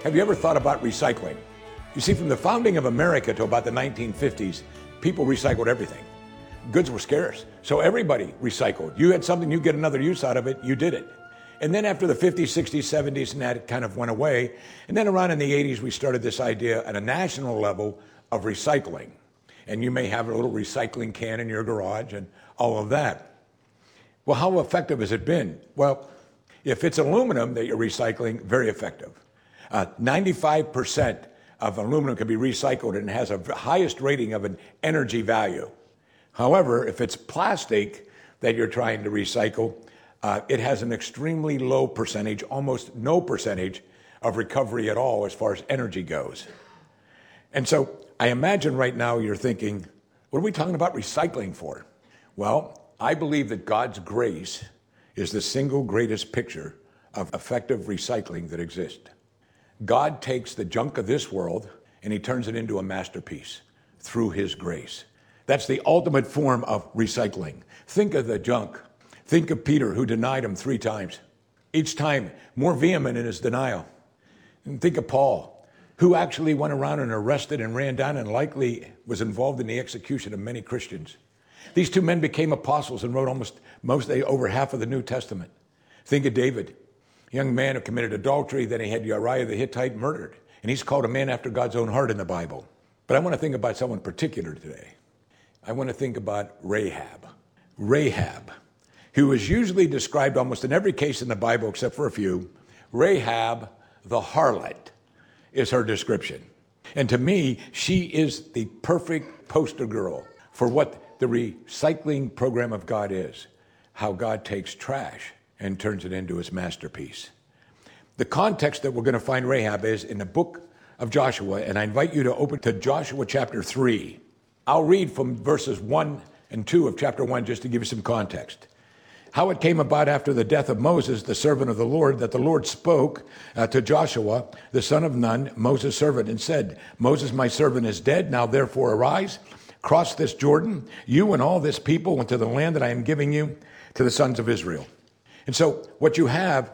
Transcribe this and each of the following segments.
Have you ever thought about recycling? You see, from the founding of America to about the 1950s, people recycled everything. Goods were scarce, so everybody recycled. You had something, you get another use out of it, you did it. And then after the 50s, 60s, 70s, and that kind of went away. And then around in the 80s, we started this idea at a national level of recycling. And you may have a little recycling can in your garage and all of that. Well, how effective has it been? Well, if it's aluminum that you're recycling, very effective. 95% of aluminum can be recycled and has a highest rating of an energy value. However, if it's plastic that you're trying to recycle, it has an extremely low percentage, almost no percentage of recovery at all as far as energy goes. And so I imagine right now you're thinking, what are we talking about recycling for? Well, I believe that God's grace is the single greatest picture of effective recycling that exists. God takes the junk of this world and he turns it into a masterpiece through his grace. That's the ultimate form of recycling. Think of the junk. Think of Peter, who denied him 3 times, each time more vehement in his denial. And think of Paul, who actually went around and arrested and ran down and likely was involved in the execution of many Christians. These 2 men became apostles and wrote over half of the New Testament. Think of David, a young man who committed adultery, then he had Uriah the Hittite murdered. And he's called a man after God's own heart in the Bible. But I want to think about someone particular today. I want to think about Rahab. Rahab, who is usually described almost in every case in the Bible except for a few. Rahab the harlot is her description. And to me, she is the perfect poster girl for what the recycling program of God is, how God takes trash and turns it into his masterpiece. The context that we're going to find Rahab is in the book of Joshua, and I invite you to open to Joshua chapter 3. I'll read from verses 1 and 2 of chapter 1 just to give you some context. How it came about after the death of Moses, the servant of the Lord, that the Lord spoke to Joshua, the son of Nun, Moses' servant, and said, Moses, my servant, is dead. Now therefore arise, cross this Jordan, you and all this people, into the land that I am giving you to the sons of Israel. And so what you have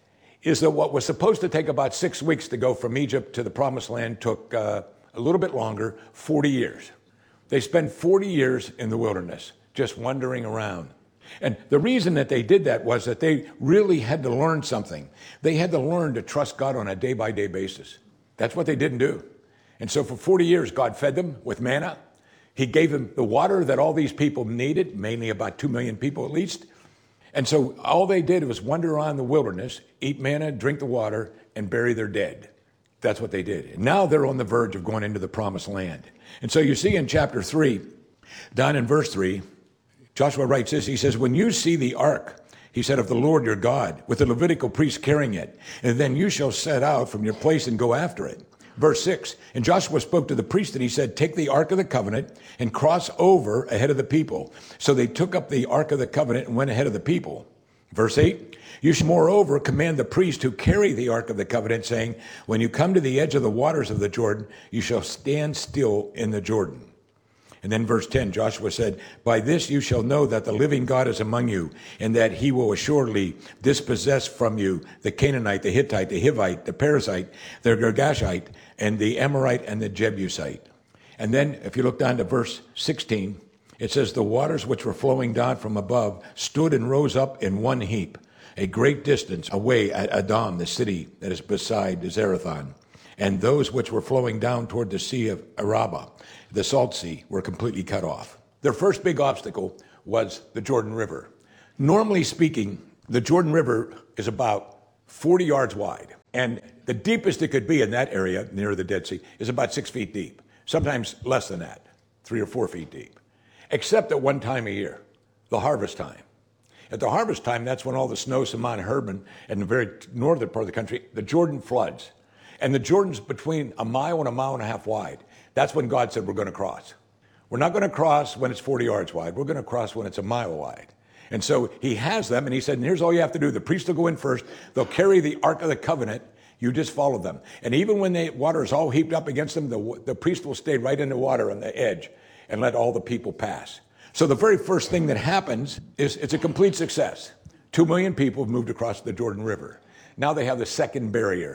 is that what was supposed to take about 6 weeks to go from Egypt to the promised land took a little bit longer, 40 years. They spent 40 years in the wilderness, just wandering around. And the reason that they did that was that they really had to learn something. They had to learn to trust God on a day-by-day basis. That's what they didn't do. And so for 40 years, God fed them with manna. He gave them the water that all these people needed, mainly about 2 million people at least. And so all they did was wander around the wilderness, eat manna, drink the water, and bury their dead. That's what they did. And now they're on the verge of going into the promised land. And so you see in chapter 3, down in verse 3, Joshua writes this. He says, when you see the ark, he said, of the Lord your God, with the Levitical priests carrying it, and then you shall set out from your place and go after it. Verse 6, and Joshua spoke to the priest and he said, take the ark of the covenant and cross over ahead of the people. So they took up the ark of the covenant and went ahead of the people. Verse 8, you shall moreover command the priest who carry the ark of the covenant, saying, when you come to the edge of the waters of the Jordan, you shall stand still in the Jordan. And then verse 10, Joshua said, by this you shall know that the living God is among you, and that he will assuredly dispossess from you the Canaanite, the Hittite, the Hivite, the Perizzite, the Girgashite, and the Amorite, and the Jebusite. And then if you look down to verse 16, it says, the waters which were flowing down from above stood and rose up in one heap, a great distance away at Adam, the city that is beside Zarethan. And those which were flowing down toward the sea of Arabah, the salt sea, were completely cut off. Their first big obstacle was the Jordan River. Normally speaking, the Jordan River is about 40 yards wide. And the deepest it could be in that area near the Dead Sea is about 6 feet deep. Sometimes less than that, 3 or 4 feet deep. Except at one time a year, the harvest time. At the harvest time, that's when all the snows from Mount Hermon and the very northern part of the country, the Jordan floods. And the Jordan's between a mile and a mile and a half wide. That's when God said we're going to cross. We're not going to cross when it's 40 yards wide. We're going to cross when it's a mile wide. And so he has them, and he said, and here's all you have to do. The priests will go in first. They'll carry the Ark of the Covenant. You just follow them. And even when the water is all heaped up against them, the priest will stay right in the water on the edge and let all the people pass. So the very first thing that happens is it's a complete success. 2 million people have moved across the Jordan River. Now they have the second barrier.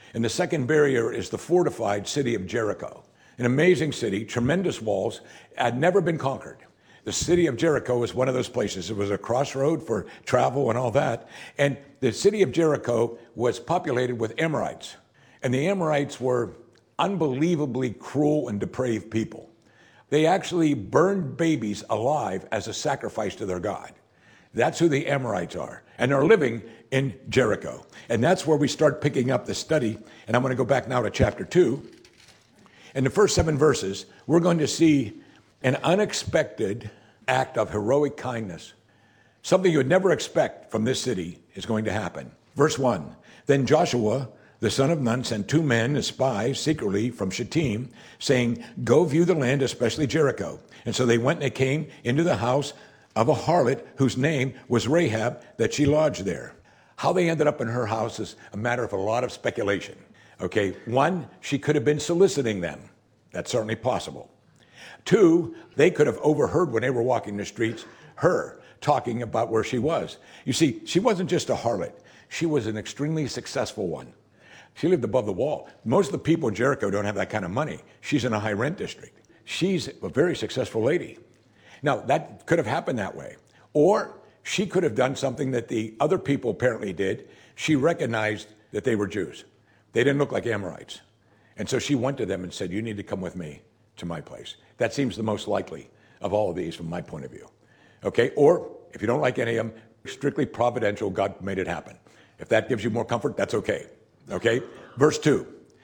And the second barrier is the fortified city of Jericho. An amazing city, tremendous walls, had never been conquered. The city of Jericho was one of those places. It was a crossroad for travel and all that. And the city of Jericho was populated with Amorites. And the Amorites were unbelievably cruel and depraved people. They actually burned babies alive as a sacrifice to their God. That's who the Amorites are. And they're living in Jericho. And that's where we start picking up the study. And I'm going to go back now to chapter 2. In the first 7 verses, we're going to see an unexpected act of heroic kindness. Something you would never expect from this city is going to happen. Verse 1, then Joshua, the son of Nun, sent 2 men as spies secretly from Shittim, saying, go view the land, especially Jericho. And so they went and they came into the house of a harlot whose name was Rahab, that she lodged there. How they ended up in her house is a matter of a lot of speculation. Okay, 1, she could have been soliciting them. That's certainly possible. 2, they could have overheard when they were walking the streets, her talking about where she was. You see, she wasn't just a harlot. She was an extremely successful one. She lived above the wall. Most of the people in Jericho don't have that kind of money. She's in a high rent district. She's a very successful lady. Now, that could have happened that way. Or she could have done something that the other people apparently did. She recognized that they were Jews. They didn't look like Amorites. And so she went to them and said, you need to come with me to my place. That seems the most likely of all of these from my point of view. Okay, or if you don't like any of them, strictly providential, God made it happen. If that gives you more comfort, that's okay. Okay, verse 2.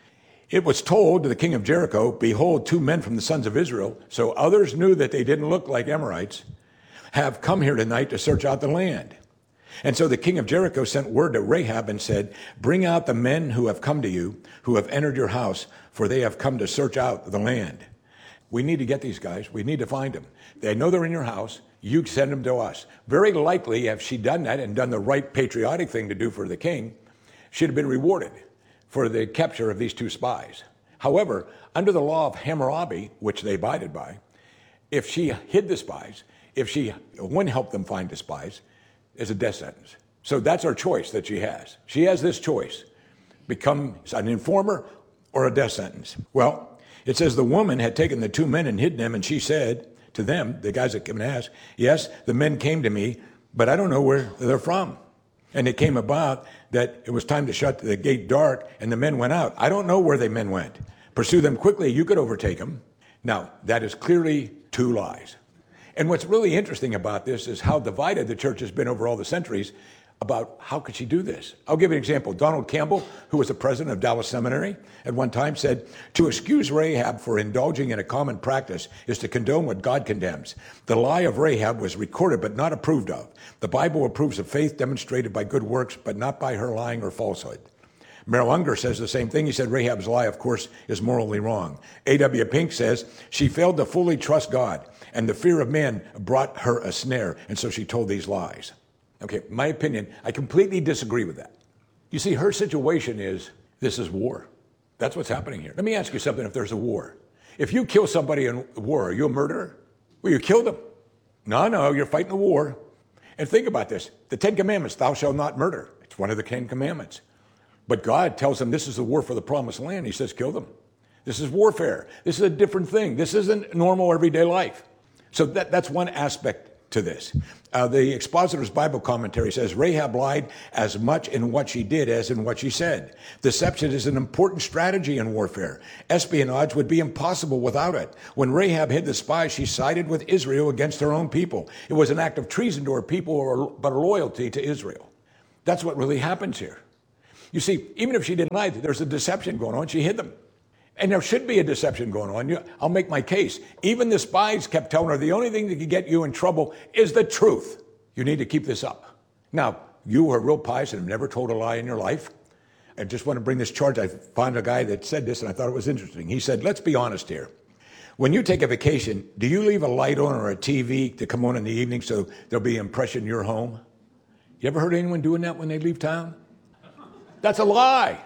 It was told to the king of Jericho, behold, 2 men from the sons of Israel, so others knew that they didn't look like Amorites, have come here tonight to search out the land. And so the king of Jericho sent word to Rahab and said, bring out the men who have come to you, who have entered your house, for they have come to search out the land. We need to get these guys. We need to find them. They know they're in your house. You send them to us. Very likely, if she'd done that and done the right patriotic thing to do for the king, she'd have been rewarded for the capture of these 2 spies. However, under the law of Hammurabi, which they abided by, if she hid the spies, if she wouldn't help them find the spies, is a death sentence. So that's her choice that she has. She has this choice, become an informer or a death sentence. Well, it says the woman had taken the 2 men and hidden them, and she said to them, the guys that came and asked, yes, the men came to me, but I don't know where they're from. And it came about that it was time to shut the gate dark, and the men went out. I don't know where the men went. Pursue them quickly, you could overtake them. Now, that is clearly 2 lies. And what's really interesting about this is how divided the church has been over all the centuries about how could she do this. I'll give you an example. Donald Campbell, who was the president of Dallas Seminary, at one time said, to excuse Rahab for indulging in a common practice is to condone what God condemns. The lie of Rahab was recorded but not approved of. The Bible approves of faith demonstrated by good works, but not by her lying or falsehood. Merrill Unger says the same thing. He said Rahab's lie, of course, is morally wrong. A.W. Pink says she failed to fully trust God, and the fear of man brought her a snare, and so she told these lies. Okay, my opinion, I completely disagree with that. You see, her situation is, this is war. That's what's happening here. Let me ask you something if there's a war. If you kill somebody in war, are you a murderer? Well, you killed them. No, you're fighting a war. And think about this. The 10 Commandments, thou shalt not murder. It's one of the 10 Commandments. But God tells them this is the war for the promised land. He says, kill them. This is warfare. This is a different thing. This isn't normal everyday life. So that's one aspect to this. The Expositor's Bible Commentary says, Rahab lied as much in what she did as in what she said. Deception is an important strategy in warfare. Espionage would be impossible without it. When Rahab hid the spies, she sided with Israel against her own people. It was an act of treason to her people, but a loyalty to Israel. That's what really happens here. You see, even if she didn't lie, there's a deception going on. She hid them. And there should be a deception going on. I'll make my case. Even the spies kept telling her the only thing that could get you in trouble is the truth. You need to keep this up. Now, you are real pious and have never told a lie in your life. I just want to bring this charge. I found a guy that said this and I thought it was interesting. He said, let's be honest here. When you take a vacation, do you leave a light on or a TV to come on in the evening so there'll be impression in your home? You ever heard anyone doing that when they leave town? That's a lie.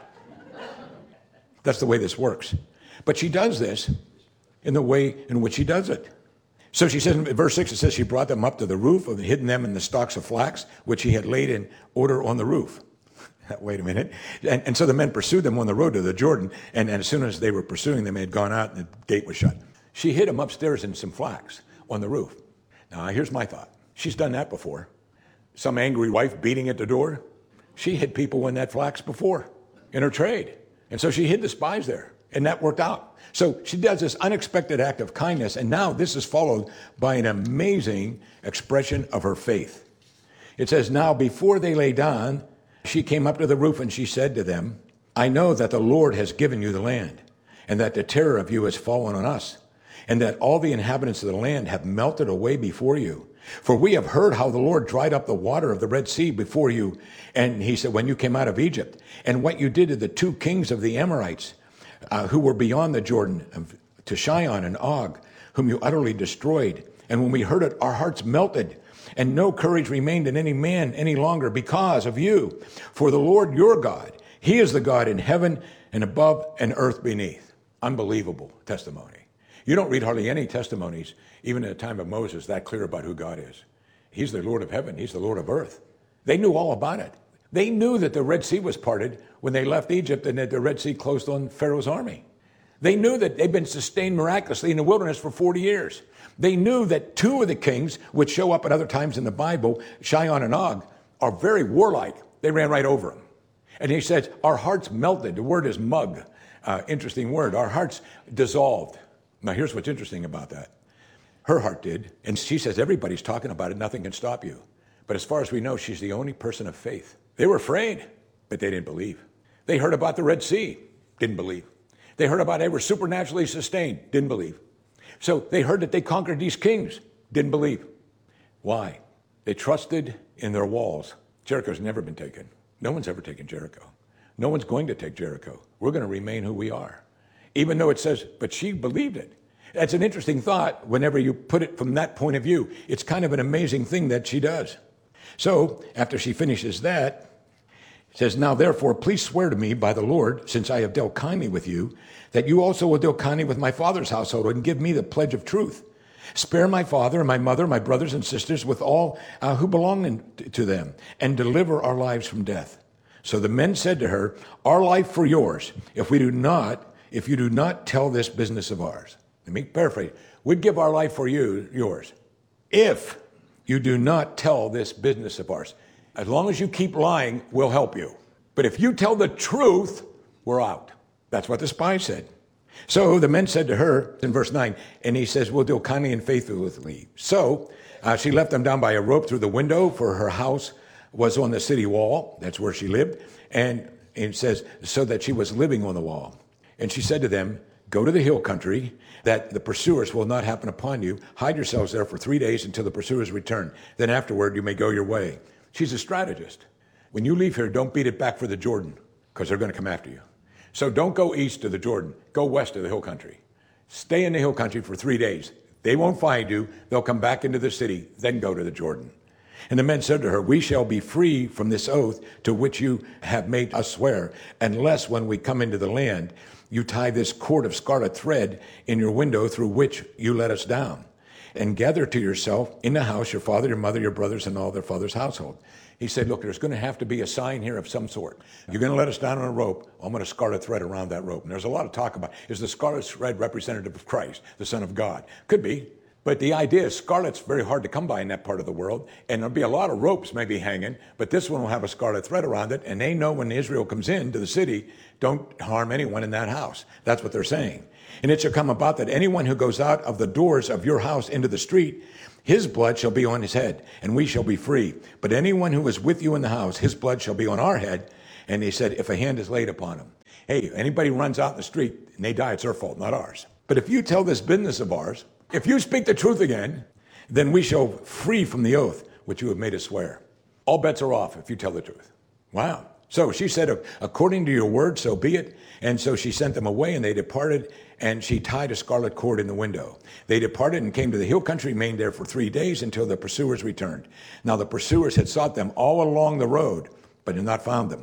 That's the way this works. But she does this in the way in which she does it. So she says in verse 6, it says she brought them up to the roof, and hidden them in the stalks of flax, which he had laid in order on the roof. Wait a minute. And so the men pursued them on the road to the Jordan, and as soon as they were pursuing them, they had gone out and the gate was shut. She hid them upstairs in some flax on the roof. Now, here's my thought. She's done that before. Some angry wife beating at the door. She hid people in that flax before in her trade. And so she hid the spies there, and that worked out. So she does this unexpected act of kindness, and now this is followed by an amazing expression of her faith. It says, now before they lay down, she came up to the roof and she said to them, I know that the Lord has given you the land, and that the terror of you has fallen on us, and that all the inhabitants of the land have melted away before you. For we have heard how the Lord dried up the water of the Red Sea before you. And he said, when you came out of Egypt, and what you did to the two kings of the Amorites, who were beyond the Jordan, to Sihon and Og, whom you utterly destroyed. And when we heard it, our hearts melted, and no courage remained in any man any longer because of you. For the Lord your God, he is the God in heaven and above and earth beneath. Unbelievable testimony. You don't read hardly any testimonies, even in the time of Moses, that clear about who God is. He's the Lord of heaven. He's the Lord of earth. They knew all about it. They knew that the Red Sea was parted when they left Egypt and that the Red Sea closed on Pharaoh's army. They knew that they'd been sustained miraculously in the wilderness for 40 years. They knew that two of the kings, which show up at other times in the Bible, Sihon and Og, are very warlike. They ran right over them. And he says, our hearts melted. The word is mug. Interesting word. Our hearts dissolved. Now, here's what's interesting about that. Her heart did. And she says, everybody's talking about it. Nothing can stop you. But as far as we know, she's the only person of faith. They were afraid, but they didn't believe. They heard about the Red Sea. Didn't believe. They heard about they were supernaturally sustained. Didn't believe. So they heard that they conquered these kings. Didn't believe. Why? They trusted in their walls. Jericho's never been taken. No one's ever taken Jericho. No one's going to take Jericho. We're going to remain who we are. Even though it says, but she believed it. That's an interesting thought whenever you put it from that point of view. It's kind of an amazing thing that she does. So after she finishes that, it says, now therefore, please swear to me by the Lord, since I have dealt kindly with you, that you also will deal kindly with my father's household and give me the pledge of truth. Spare my father and my mother, my brothers and sisters, with all who belong to them, and deliver our lives from death. So the men said to her, our life for yours, if you do not tell this business of ours. Let me paraphrase. We'd give our life for yours, if you do not tell this business of ours. As long as you keep lying, we'll help you. But if you tell the truth, we're out. That's what the spy said. So the men said to her, in verse 9, and he says, we'll deal kindly and faithfully with me. So she left them down by a rope through the window, for her house was on the city wall. That's where she lived. And it says, so that she was living on the wall. And she said to them, go to the hill country, that the pursuers will not happen upon you. Hide yourselves there for 3 days until the pursuers return. Then afterward, you may go your way. She's a strategist. When you leave here, don't beat it back for the Jordan, because they're going to come after you. So don't go east to the Jordan. Go west to the hill country. Stay in the hill country for 3 days. They won't find you. They'll come back into the city, then go to the Jordan. And the men said to her, we shall be free from this oath to which you have made us swear, unless when we come into the land, you tie this cord of scarlet thread in your window through which you let us down, and gather to yourself in the house your father, your mother, your brothers, and all their father's household. He said, look, there's going to have to be a sign here of some sort. You're going to let us down on a rope. I'm going to scarlet thread around that rope. And there's a lot of talk about, is the scarlet thread representative of Christ, the Son of God? Could be. But the idea is scarlet's very hard to come by in that part of the world. And there'll be a lot of ropes maybe hanging, but this one will have a scarlet thread around it. And they know when Israel comes into the city, don't harm anyone in that house. That's what they're saying. And it shall come about that anyone who goes out of the doors of your house into the street, his blood shall be on his head, and we shall be free. But anyone who is with you in the house, his blood shall be on our head. And he said, if a hand is laid upon him. Hey, anybody runs out in the street and they die, it's their fault, not ours. But if you tell this business of ours, if you speak the truth again, then we shall free from the oath which you have made us swear. All bets are off if you tell the truth. Wow. So she said, according to your word, so be it. And so she sent them away, and they departed, and she tied a scarlet cord in the window. They departed and came to the hill country, remained there for 3 days until the pursuers returned. Now the pursuers had sought them all along the road, but had not found them.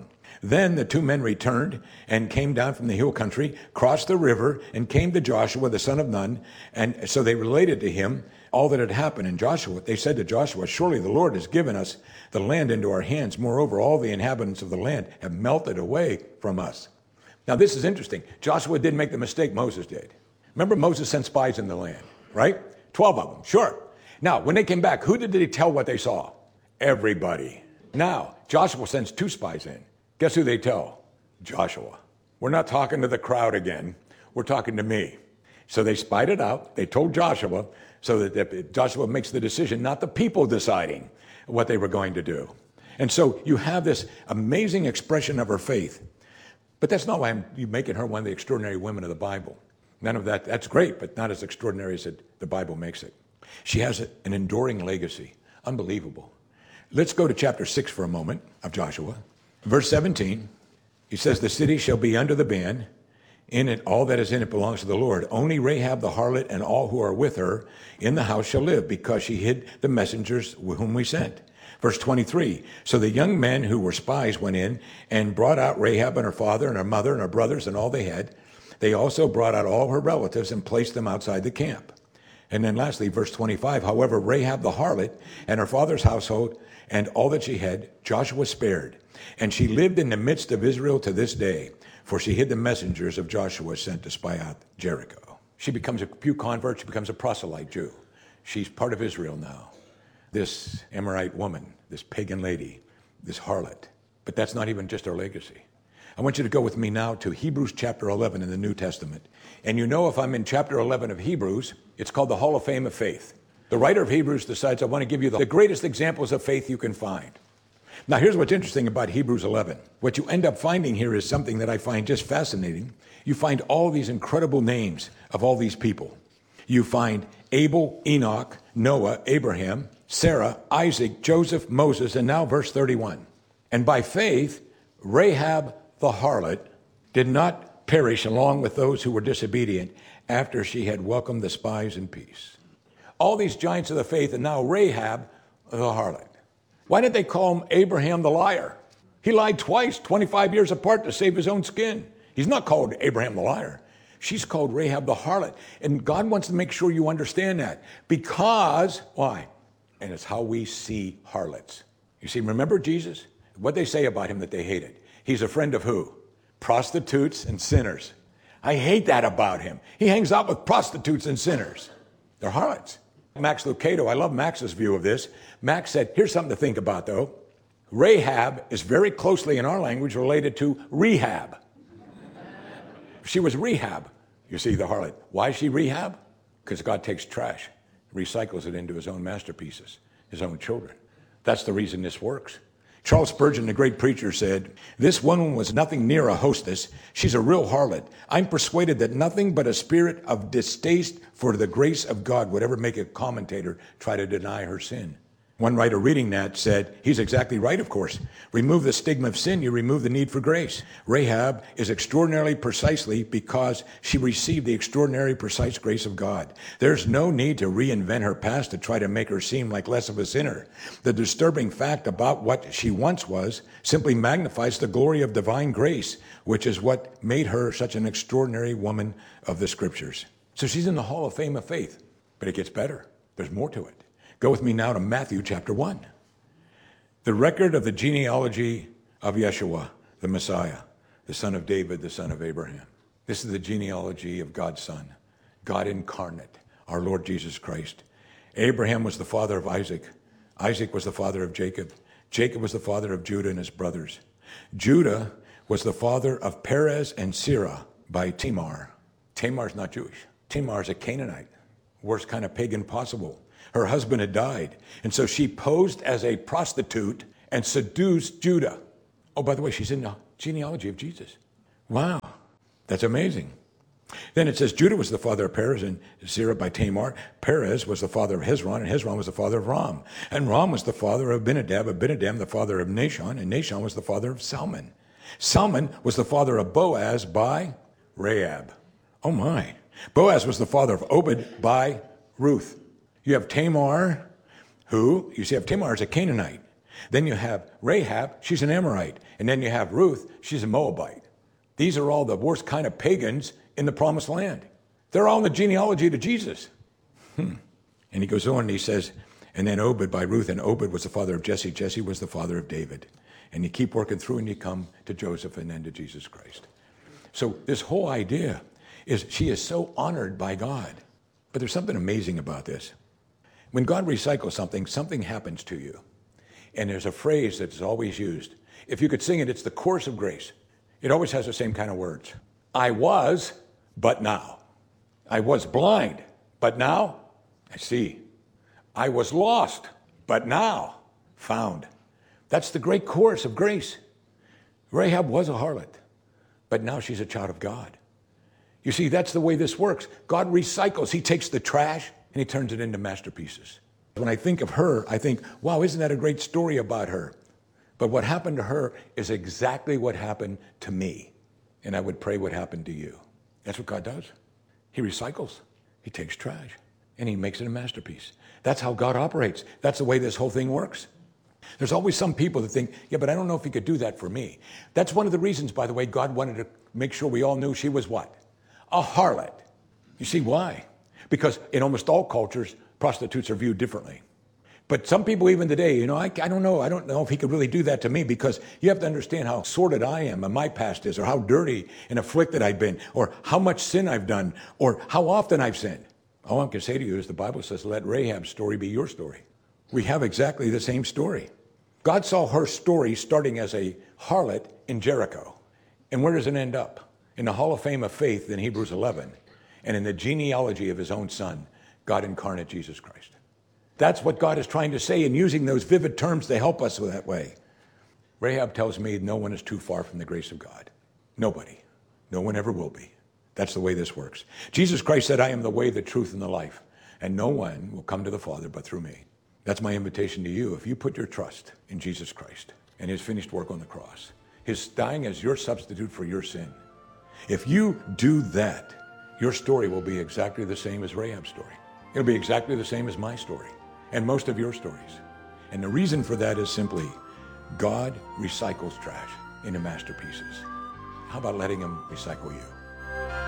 Then the two men returned and came down from the hill country, crossed the river, and came to Joshua, the son of Nun. And so they related to him all that had happened. And they said to Joshua, surely the Lord has given us the land into our hands. Moreover, all the inhabitants of the land have melted away from us. Now, this is interesting. Joshua didn't make the mistake Moses did. Remember, Moses sent spies in the land, right? 12 of them, sure. Now, when they came back, who did they tell what they saw? Everybody. Now, Joshua sends 2 spies in. Guess who they tell? Joshua. We're not talking to the crowd again. We're talking to me. So they spied it out. They told Joshua, so that Joshua makes the decision, not the people deciding what they were going to do. And so you have this amazing expression of her faith. But that's not why you're making her one of the extraordinary women of the Bible. None of that. That's great, but not as extraordinary as the Bible makes it. She has an enduring legacy. Unbelievable. Let's go to chapter 6 for a moment of Joshua. Verse 17, he says, the city shall be under the ban. In it, all that is in it belongs to the Lord. Only Rahab the harlot and all who are with her in the house shall live, because she hid the messengers whom we sent. Verse 23, so the young men who were spies went in and brought out Rahab and her father and her mother and her brothers and all they had. They also brought out all her relatives and placed them outside the camp. And then lastly, verse 25, however, Rahab the harlot and her father's household and all that she had, Joshua spared. And she lived in the midst of Israel to this day, for she hid the messengers of Joshua sent to spy out Jericho. She becomes a pew convert. She becomes a proselyte Jew. She's part of Israel now. This Amorite woman, this pagan lady, this harlot. But that's not even just her legacy. I want you to go with me now to Hebrews chapter 11 in the New Testament. And you know, if I'm in chapter 11 of Hebrews, it's called the Hall of Fame of Faith. The writer of Hebrews decides, I want to give you the greatest examples of faith you can find. Now, here's what's interesting about Hebrews 11. What you end up finding here is something that I find just fascinating. You find all these incredible names of all these people. You find Abel, Enoch, Noah, Abraham, Sarah, Isaac, Joseph, Moses, and now verse 31. And by faith, Rahab the harlot did not perish along with those who were disobedient after she had welcomed the spies in peace. All these giants of the faith, and now Rahab the harlot. Why did they call him Abraham the liar? He lied twice, 25 years apart, to save his own skin. He's not called Abraham the liar. She's called Rahab the harlot. And God wants to make sure you understand that. Because, why? And it's how we see harlots. You see, remember Jesus? What they say about him that they hated. He's a friend of who? Prostitutes and sinners. I hate that about him. He hangs out with prostitutes and sinners. They're harlots. Max Lucado, I love Max's view of this. Max said, here's something to think about, though. Rahab is very closely in our language related to rehab. She was rehab, you see, the harlot. Why is she rehab? Because God takes trash, recycles it into his own masterpieces, his own children. That's the reason this works. Charles Spurgeon, the great preacher, said, this woman was nothing near a hostess. She's a real harlot. I'm persuaded that nothing but a spirit of distaste for the grace of God would ever make a commentator try to deny her sin. One writer reading that said, he's exactly right, of course. Remove the stigma of sin, you remove the need for grace. Rahab is extraordinarily precisely because she received the extraordinary precise grace of God. There's no need to reinvent her past to try to make her seem like less of a sinner. The disturbing fact about what she once was simply magnifies the glory of divine grace, which is what made her such an extraordinary woman of the scriptures. So she's in the Hall of Fame of faith, but it gets better. There's more to it. Go with me now to Matthew chapter 1. The record of the genealogy of Yeshua, the Messiah, the son of David, the son of Abraham. This is the genealogy of God's son, God incarnate, our Lord Jesus Christ. Abraham was the father of Isaac. Isaac was the father of Jacob. Jacob was the father of Judah and his brothers. Judah was the father of Perez and Serah by Tamar. Tamar's not Jewish. Tamar's a Canaanite, worst kind of pagan possible. Her husband had died, and so she posed as a prostitute and seduced Judah. Oh, by the way, she's in the genealogy of Jesus. Wow, that's amazing. Then it says Judah was the father of Perez and Serah by Tamar. Perez was the father of Hezron, and Hezron was the father of Ram. And Ram was the father of Abinadab, Abinadab the father of Nahshon, and Nahshon was the father of Salmon. Salmon was the father of Boaz by Rahab. Oh my. Boaz was the father of Obed by Ruth. You have Tamar, you have Tamar as a Canaanite. Then you have Rahab, she's an Amorite. And then you have Ruth, she's a Moabite. These are all the worst kind of pagans in the promised land. They're all in the genealogy to Jesus. And he goes on and he says, and then Obed by Ruth, and Obed was the father of Jesse. Jesse was the father of David. And you keep working through and you come to Joseph and then to Jesus Christ. So this whole idea is she is so honored by God. But there's something amazing about this. When God recycles something, something happens to you. And there's a phrase that's always used. If you could sing it, it's the chorus of grace. It always has the same kind of words. I was, but now. I was blind, but now I see. I was lost, but now found. That's the great chorus of grace. Rahab was a harlot, but now she's a child of God. You see, that's the way this works. God recycles. He takes the trash and he turns it into masterpieces. When I think of her, I think, wow, isn't that a great story about her? But what happened to her is exactly what happened to me. And I would pray what happened to you. That's what God does. He recycles. He takes trash and he makes it a masterpiece. That's how God operates. That's the way this whole thing works. There's always some people that think, yeah, but I don't know if he could do that for me. That's one of the reasons, by the way, God wanted to make sure we all knew she was what? A harlot. You see why? Because in almost all cultures, prostitutes are viewed differently. But some people even today, I don't know if he could really do that to me, because you have to understand how sordid I am and my past is, or how dirty and afflicted I've been, or how much sin I've done, or how often I've sinned. All I can say to you is the Bible says, let Rahab's story be your story. We have exactly the same story. God saw her story starting as a harlot in Jericho. And where does it end up? In the Hall of Fame of Faith in Hebrews 11, and in the genealogy of his own son, God incarnate Jesus Christ. That's what God is trying to say, and using those vivid terms to help us that way. Rahab tells me no one is too far from the grace of God. Nobody. No one ever will be. That's the way this works. Jesus Christ said, I am the way, the truth, and the life, and no one will come to the Father but through me. That's my invitation to you. If you put your trust in Jesus Christ and his finished work on the cross, his dying as your substitute for your sin, if you do that, your story will be exactly the same as Rahab's story. It'll be exactly the same as my story and most of your stories. And the reason for that is simply God recycles trash into masterpieces. How about letting him recycle you?